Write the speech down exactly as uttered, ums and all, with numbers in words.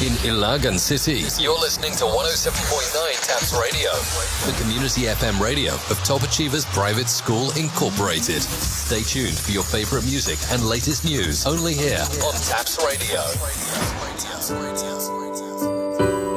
in Ilagan City. You're listening to one oh seven point nine Taps Radio, the community F M radio of Top Achievers Private School Incorporated. Stay tuned for your favorite music and latest news only here on Taps Radio.